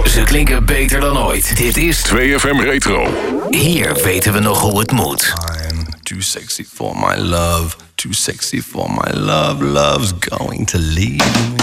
Ze klinken beter dan ooit. Dit is 2FM Retro. Hier weten we nog hoe het moet. I'm too sexy for my love. Too sexy for my love. Love's going to leave me.